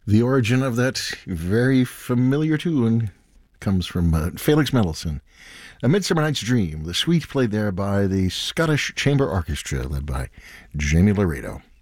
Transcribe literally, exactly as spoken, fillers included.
The origin of that very familiar tune comes from uh, Felix Mendelssohn. A Midsummer Night's Dream, the suite played there by the Scottish Chamber Orchestra, led by Jamie Laredo.